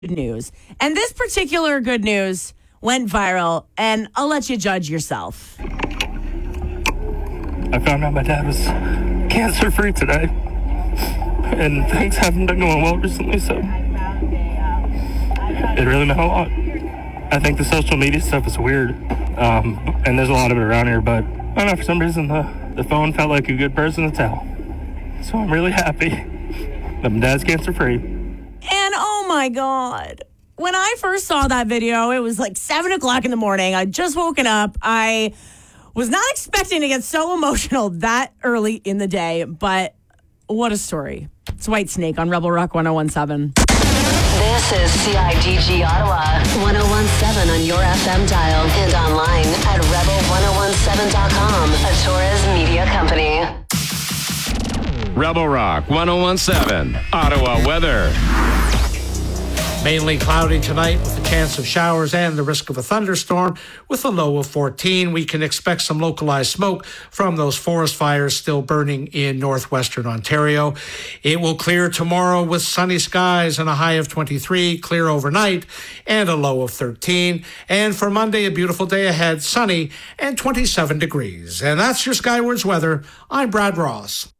good news. And this particular good news went viral, and I'll let you judge yourself. I found out my dad was cancer-free today, and things haven't been going well recently, so it really meant a lot. I think the social media stuff is weird, and there's a lot of it around here, but I don't know, for some reason the phone felt like a good person to tell. So I'm really happy that my dad's cancer-free. And oh my God, when I first saw that video, it was like 7 o'clock in the morning. I'd just woken up. I was not expecting to get so emotional that early in the day, but what a story. It's Whitesnake on Rebel Rock 101.7. This is CIDG Ottawa, 101.7 on your FM dial and online at rebel1017.com, a Torres media company. Rebel Rock 101.7, Ottawa weather. Mainly cloudy tonight with a chance of showers and the risk of a thunderstorm with a low of 14. We can expect some localized smoke from those forest fires still burning in northwestern Ontario. It will clear tomorrow with sunny skies and a high of 23, clear overnight and a low of 13. And for Monday, a beautiful day ahead, sunny and 27 degrees. And that's your Skywards weather. I'm Brad Ross.